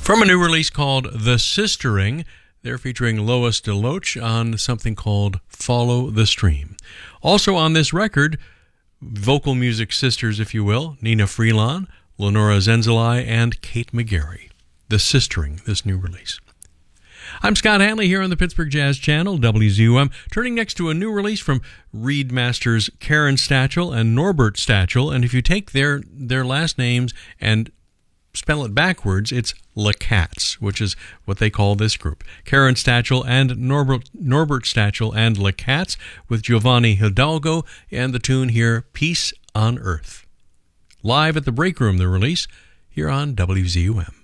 From a new release called The Sistering, they're featuring Lois DeLoach on something called Follow the Stream. Also on this record, vocal music sisters, if you will, Nina Freelon, Lenora Zenzeli, and Kate McGarry. The Sistering, this new release. I'm Scott Hanley here on the Pittsburgh Jazz Channel, WZUM, turning next to a new release from Reed Masters Karen Stachel and Norbert Stachel, and if you take their last names and spell it backwards, it's LaCats, which is what they call this group. Karen Stachel and Norbert Stachel and LaCats with Giovanni Hidalgo, and the tune here, Peace on Earth. Live at the Break Room, the release, here on WZUM.